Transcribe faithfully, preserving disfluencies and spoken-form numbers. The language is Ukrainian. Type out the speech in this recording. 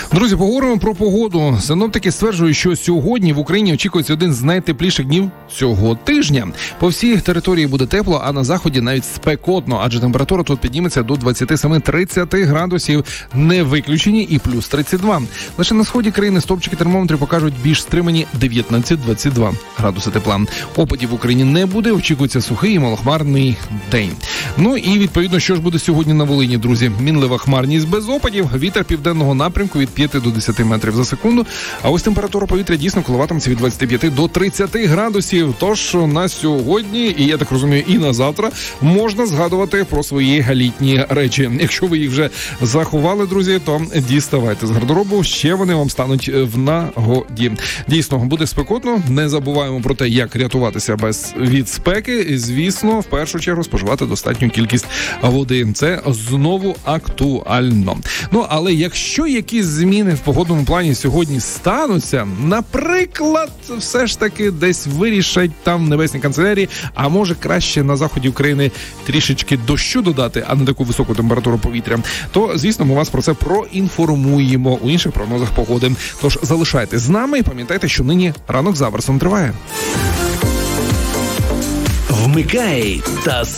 Друзі, поговоримо про погоду. Синоптики стверджують, що сьогодні в Україні очікується один з найтепліших днів цього тижня. По всій території буде тепло, а на заході навіть спекотно, адже температура тут підніметься до двадцять сім - тридцять градусів. Не виключені і плюс тридцять два. Лише на сході країни стовпчики термометрів покажуть більш стримані дев'ятнадцять - двадцять два градуси тепла. Опадів в Україні не буде, очікується сухий і малохмарний день. Ну і відповідно, що ж буде сьогодні на Волині, друзі? Мінлива хмарність без опадів, вітер південного напрямку від п'яти до десяти метрів за секунду. А ось температура повітря дійсно коливатиметься від двадцяти п'яти до тридцяти градусів. Тож на сьогодні, і я так розумію, і на завтра можна згадувати про свої літні речі. Якщо ви їх вже заховали, друзі, то діставайте з гардеробу, ще вони вам стануть в нагоді. Дійсно, буде спекотно, не забуваємо про те, як рятуватися без від спеки. І, звісно, в першу чергу споживати достатню кількість води. Це знову актуально. Ну, але якщо якісь зміни в погодному плані сьогодні стануться, наприклад, все ж таки десь вирішать там в небесній канцелярії, а може краще на заході України трішечки дощу додати, а не таку високу температуру повітря, то, звісно, ми вас про це проінформуємо у інших прогнозах погоди. Тож залишайтесь з нами і пам'ятайте, що нині ранок за Аверсом триває. Вмикай та